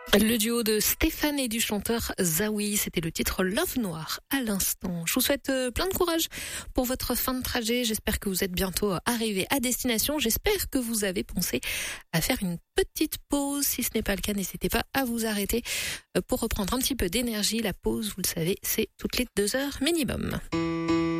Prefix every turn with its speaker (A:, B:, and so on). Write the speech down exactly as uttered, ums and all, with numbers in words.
A: Le duo de Stéphane et du chanteur Zawi, c'était le titre Love Noir à l'instant. Je vous souhaite plein de courage pour votre fin de trajet. J'espère que vous êtes bientôt arrivé à destination. J'espère que vous avez pensé à faire une petite pause. Si ce n'est pas le cas, n'hésitez pas à vous arrêter pour reprendre un petit peu d'énergie. La pause, vous le savez, c'est toutes les deux heures minimum.